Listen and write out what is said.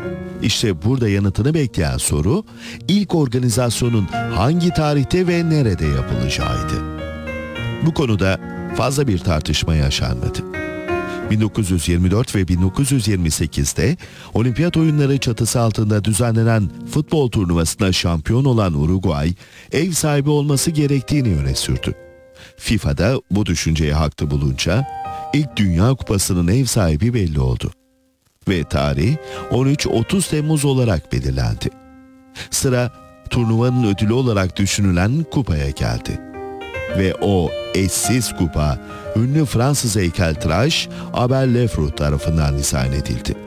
İşte burada yanıtını bekleyen soru, ilk organizasyonun hangi tarihte ve nerede yapılacağıydı. Bu konuda fazla bir tartışma yaşanmadı. 1924 ve 1928'de Olimpiyat Oyunları çatısı altında düzenlenen futbol turnuvasında şampiyon olan Uruguay, ev sahibi olması gerektiğini öne sürdü. FIFA'da bu düşünceye haklı bulunca ilk Dünya Kupası'nın ev sahibi belli oldu. Ve tarih 13-30 Temmuz olarak belirlendi. Sıra turnuvanın ödülü olarak düşünülen kupaya geldi. Ve o eşsiz kupa ünlü Fransız heykeltıraş Abel Lefebvre tarafından dizayn edildi.